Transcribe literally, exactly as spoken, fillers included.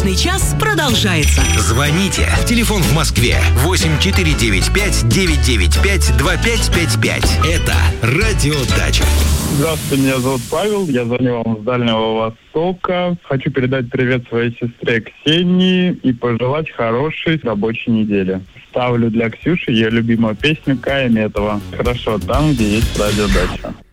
Брачный час продолжается. Звоните. Телефон в Москве восемь четыре девять пять девять девять пять два пять пять пять. Это Радио Дача. Здравствуйте, меня зовут Павел. Я звоню вам с Дальнего Востока. Хочу передать привет своей сестре Ксении и пожелать хорошей рабочей недели. Ставлю для Ксюши ее любимую песню Кая Метова. Хорошо там, где есть Радио Дача.